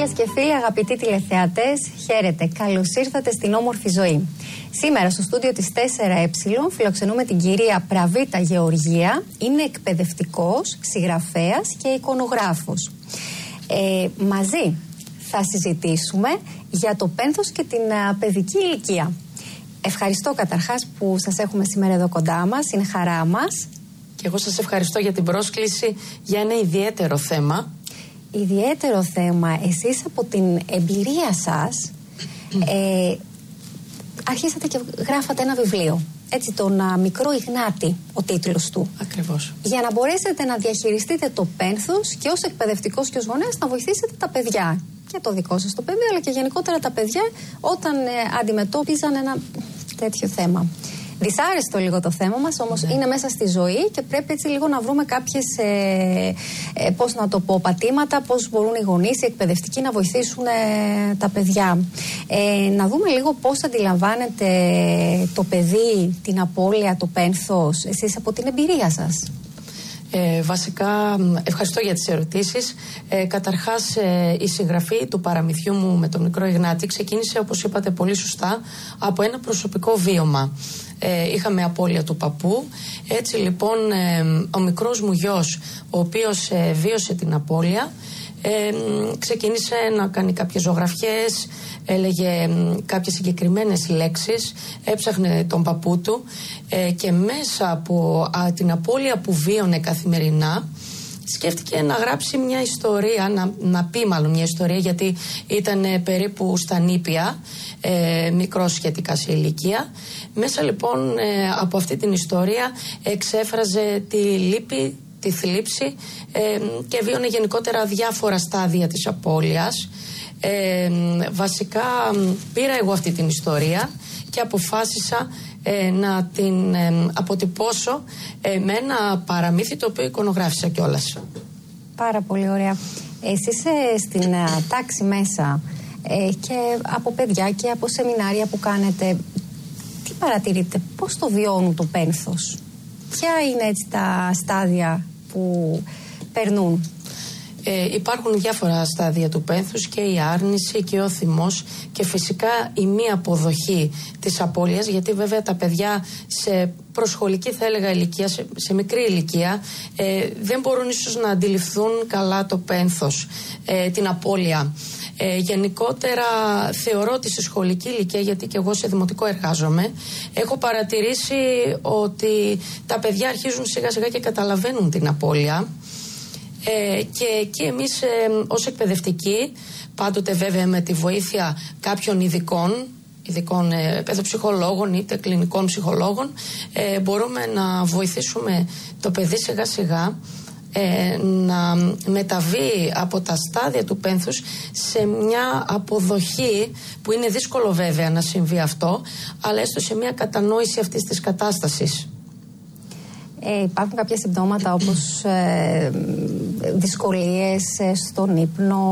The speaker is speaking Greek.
Φίλες και φίλοι, αγαπητοί τηλεθεατές, χαίρετε. Καλώς ήρθατε στην όμορφη ζωή. Σήμερα στο στούντιο της 4Ε φιλοξενούμε την κυρία Πραβίτα Γεωργία. Είναι εκπαιδευτικός, συγγραφέας και εικονογράφος. Μαζί θα συζητήσουμε για το πένθος και την παιδική ηλικία. Ευχαριστώ καταρχάς που σας έχουμε σήμερα εδώ κοντά μας, είναι χαρά μας. Και εγώ σας ευχαριστώ για την πρόσκληση για ένα ιδιαίτερο θέμα. Ιδιαίτερο θέμα, εσείς από την εμπειρία σας αρχίσατε και γράφατε ένα βιβλίο. Έτσι, τον Μικρό Ιγνάτη, ο τίτλος του. Ακριβώς. Για να μπορέσετε να διαχειριστείτε το πένθος και ως εκπαιδευτικός και ως γονέας να βοηθήσετε τα παιδιά. Και το δικό σας το παιδί, αλλά και γενικότερα τα παιδιά όταν αντιμετώπιζαν ένα τέτοιο θέμα. Δυσάρεστο λίγο το θέμα μας, όμως είναι μέσα στη ζωή και πρέπει έτσι λίγο να βρούμε κάποιες, πώς να το πω, πατήματα, πώς μπορούν οι γονείς, οι εκπαιδευτικοί να βοηθήσουν τα παιδιά. Να δούμε λίγο πώς αντιλαμβάνεται το παιδί την απώλεια, το πένθος, εσείς από την εμπειρία σας. Βασικά, ευχαριστώ για τις ερωτήσεις. Καταρχάς, η συγγραφή του παραμυθιού μου με τον Μικρό Ιγνάτη ξεκίνησε, όπως είπατε πολύ σωστά, από ένα προσωπικό βίωμα. Είχαμε απώλεια του παππού. Έτσι λοιπόν, ο μικρός μου γιος, ο οποίος βίωσε την απώλεια, ξεκίνησε να κάνει κάποιες ζωγραφιές, έλεγε κάποιες συγκεκριμένες λέξεις, έψαχνε τον παππού του και μέσα από την απώλεια που βίωνε καθημερινά σκέφτηκε να γράψει μια ιστορία, να πει μάλλον μια ιστορία, γιατί ήταν περίπου στα νήπια, μικρός σχετικά σε ηλικία. Μέσα λοιπόν από αυτή την ιστορία εξέφραζε τη λύπη, τη θλίψη και βίωνε γενικότερα διάφορα στάδια της απώλειας. Βασικά πήρα εγώ αυτή την ιστορία και αποφάσισα να την αποτυπώσω με ένα παραμύθι το οποίο εικονογράφησα κιόλας. Πάρα πολύ ωραία. Εσείς στην τάξη μέσα και από παιδιά και από σεμινάρια που κάνετε, τι παρατηρείτε, πώς το βιώνουν το πένθος, ποια είναι έτσι τα στάδια που περνούν? Υπάρχουν διάφορα στάδια του πένθους, και η άρνηση και ο θυμός και φυσικά η μη αποδοχή της απώλειας, γιατί βέβαια τα παιδιά σε προσχολική, θα έλεγα, ηλικία, σε μικρή ηλικία, δεν μπορούν ίσως να αντιληφθούν καλά το πένθος, την απώλεια. Γενικότερα θεωρώ ότι σε σχολική ηλικία, γιατί και εγώ σε δημοτικό εργάζομαι, έχω παρατηρήσει ότι τα παιδιά αρχίζουν σιγά σιγά και καταλαβαίνουν την απώλεια. Και εμείς ως εκπαιδευτικοί, πάντοτε βέβαια με τη βοήθεια κάποιων ειδικών παιδοψυχολόγων είτε κλινικών ψυχολόγων, μπορούμε να βοηθήσουμε το παιδί σιγά σιγά να μεταβεί από τα στάδια του πένθους σε μια αποδοχή, που είναι δύσκολο βέβαια να συμβεί αυτό, αλλά έστω σε μια κατανόηση αυτής της κατάστασης. Υπάρχουν κάποια συμπτώματα όπως δυσκολίες στον ύπνο,